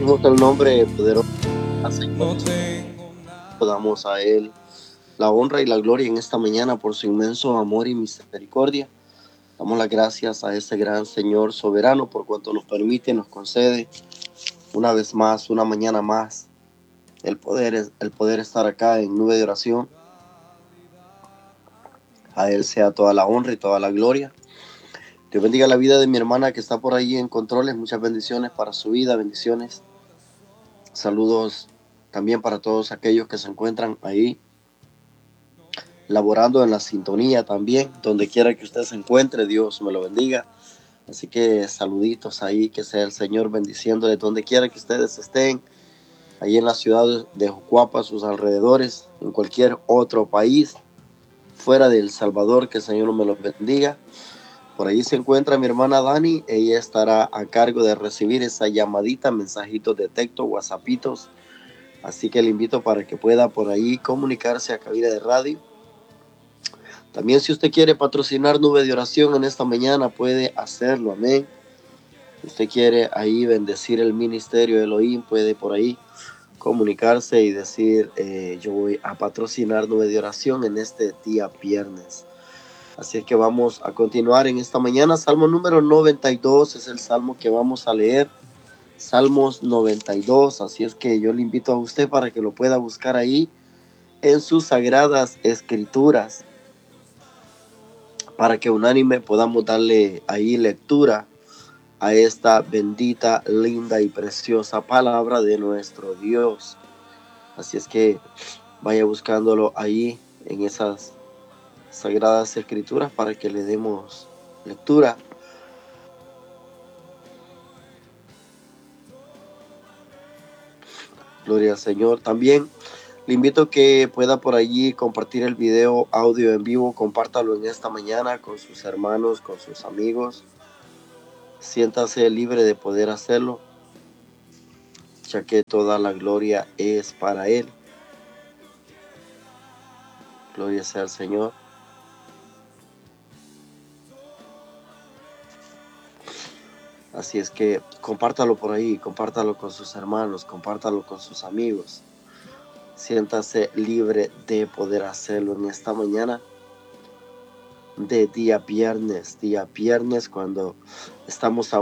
Bendecimos el nombre poderoso del Señor No Jesús. tengo nada. Damos a Él la honra y la gloria en esta mañana por su inmenso amor y misericordia. Damos las gracias a ese gran Señor soberano por cuanto nos permite, nos concede una vez más, una mañana más, el poder estar acá en nube de oración. A Él sea toda la honra y toda la gloria. Dios bendiga la vida de mi hermana que está por ahí en controles. Muchas bendiciones para su vida, bendiciones. Saludos también para todos aquellos que se encuentran ahí laborando en la sintonía también, donde quiera que usted se encuentre, Dios me lo bendiga. Así que saluditos ahí, que sea el Señor bendiciéndole donde quiera que ustedes estén, ahí en la ciudad de Jucuapa, sus alrededores, en cualquier otro país, fuera de El Salvador, que el Señor me los bendiga. Por ahí se encuentra mi hermana Dani, ella estará a cargo de recibir esa llamadita, mensajitos de texto, whatsappitos. Así que le invito para que pueda por ahí comunicarse a cabina de radio. También si usted quiere patrocinar Nube de Oración en esta mañana, puede hacerlo, amén. Si usted quiere ahí bendecir el ministerio de Elohim, puede por ahí comunicarse y decir, yo voy a patrocinar Nube de Oración en este día viernes. Así es que vamos a continuar en esta mañana. Salmo número 92 es el salmo que vamos a leer. Salmos 92, así es que yo le invito a usted para que lo pueda buscar ahí en sus sagradas escrituras, para que unánime podamos darle ahí lectura a esta bendita, linda y preciosa palabra de nuestro Dios. Así es que vaya buscándolo ahí en esas sagradas escrituras para que le demos lectura. Gloria al Señor. También le invito a que pueda por allí compartir el video audio en vivo. Compártalo en esta mañana con sus hermanos, con sus amigos. Siéntase libre de poder hacerlo, ya que toda la gloria es para Él. Gloria sea al Señor. Así es que compártalo por ahí, compártalo con sus hermanos, compártalo con sus amigos. Siéntase libre de poder hacerlo en esta mañana de día viernes cuando estamos a